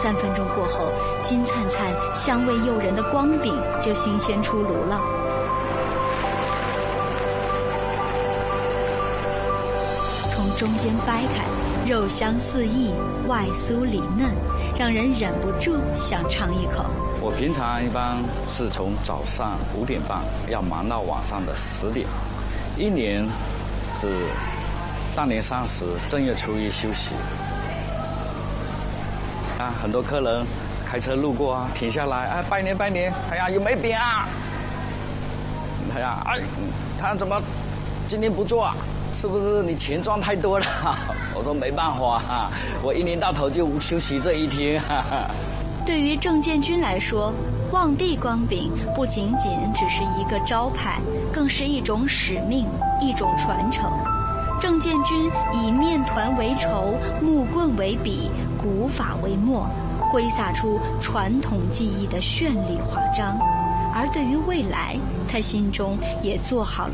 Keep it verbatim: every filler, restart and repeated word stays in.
三分钟过后，金灿灿、香味诱人的光饼就新鲜出炉了。从中间掰开，肉香四溢，外酥里嫩，让人忍不住想尝一口。 我平常一般是从早上五点半要忙到晚上的十点，一年是大年三十、正月初一休息。啊，很多客人开车路过啊，停下来，哎，拜年拜年，哎呀，有没饼啊？哎呀，哎，他怎么今天不做啊？是不是你钱赚太多了？我说没办法，我一年到头就休息这一天。 对于郑建军来说，望帝光饼不仅仅只是一个招牌，更是一种使命，一种传承。郑建军以面团为绸，木棍为笔，古法为墨，挥洒出传统技艺的绚丽华章。而对于未来，他心中也做好了